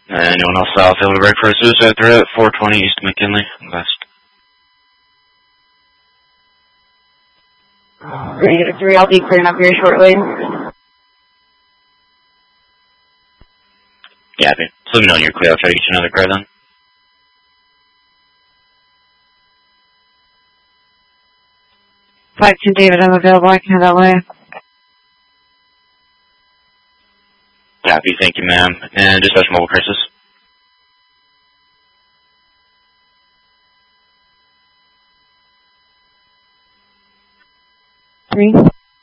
Anyone else south, able to break for a suicide threat? 420 East McKinley, west. Negative 3, I'll be clearing up here shortly. Yeah, dude. Just let me know when you're clear. I'll try to get you another car then. Five-2 David, I'm available. I can head that way. Copy, thank you, ma'am. And dispatch mobile crisis. Three.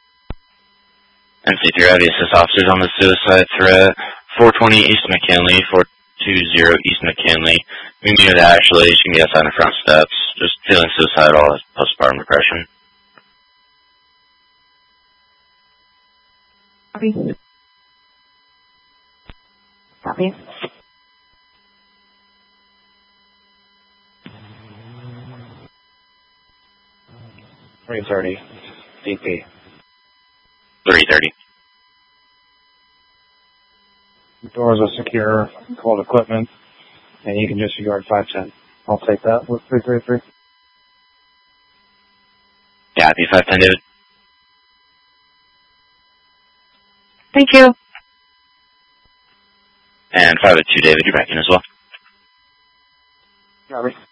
MC3 Heavy Assist officers on the suicide threat. 420 East McKinley, 420 East McKinley. We meet with Ashley. She can be outside the front steps. Just feeling suicidal, postpartum depression. Copy. Copy. 330 DP. 330. The doors are secure, cold equipment, and you can disregard 510. I'll take that with 333. Copy, 510, David. Thank you. And 502, David, you're back in as well. Copy.